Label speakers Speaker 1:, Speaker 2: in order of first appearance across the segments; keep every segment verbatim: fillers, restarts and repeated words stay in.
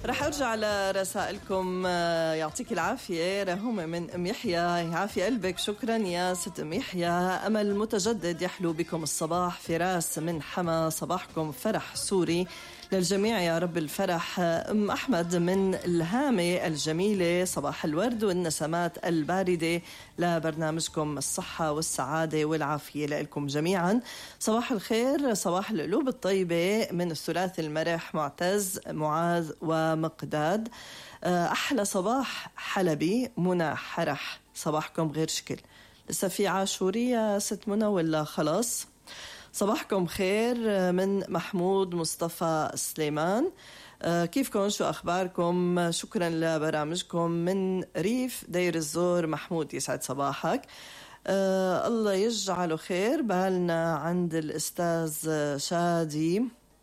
Speaker 1: رح أرجع لرسائلكم. يعطيك العافية. رهومة من أم يحيى، يعافي قلبك. شكرا يا ست أم يحيى. أمل متجدد يحلو بكم الصباح. فراس من حما، صباحكم فرح سوري للجميع يا رب الفرح. أم أحمد من الهامة الجميلة، صباح الورد والنسمات الباردة لبرنامجكم الصحة والسعادة والعافية لكم جميعا. صباح الخير، صباح القلوب الطيبة من الثلاثي المرح معتز، معاذ ومقداد. أحلى صباح حلبي منى حرح، صباحكم غير شكل. لسه في عاشوري يا ست منى ولا خلاص؟ صباحكم خير من محمود مصطفى سليمان. كيفكم؟ شو أخباركم؟ شكرا لبرامجكم. من ريف دير الزور محمود، يسعد صباحك. أه الله يجعله خير. بالنا عند الأستاذ شادي.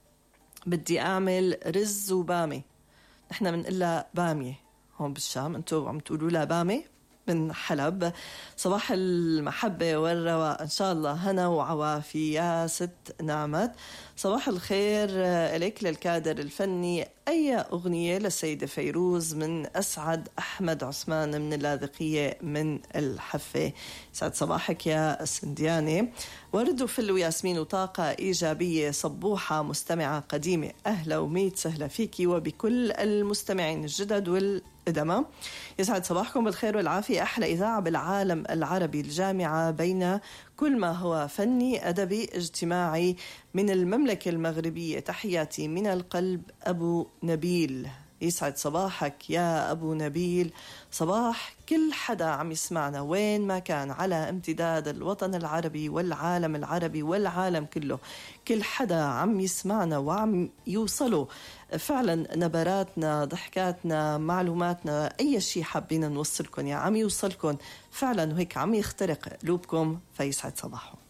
Speaker 1: بدي أعمل رز وبامي. نحن بنقلها بامية هون بالشام، انتو عم تقولوا لها بامي من حلب. صباح المحبة والرواء إن شاء الله، هنا وعوافي يا ست نعمت. صباح الخير إليك للكادر الفني. أي أغنية للسيدة فيروز من أسعد أحمد عثمان من اللاذقية من الحفة. سعد صباحك يا سندياني. ورد وفل وياسمين وطاقة إيجابية صبوحة مستمعة قديمة، أهلا وميت سهلا فيكي وبكل المستمعين الجدد والقدماء. يسعد صباحكم بالخير والعافية. أحلى إذاعة بالعالم العربي، الجامعة بين كل ما هو فني أدبي اجتماعي من المملكة المغربية. تحياتي من القلب أبو نبيل. يسعد صباحك يا أبو نبيل. صباح كل حدا عم يسمعنا وين ما كان على امتداد الوطن العربي والعالم العربي والعالم كله. كل حدا عم يسمعنا وعم يوصلوا فعلا نبراتنا، ضحكاتنا، معلوماتنا، أي شيء حابين نوصلكم يا عم يوصلكم فعلا، وهيك عم يخترق قلوبكم. فيسعد صباحه.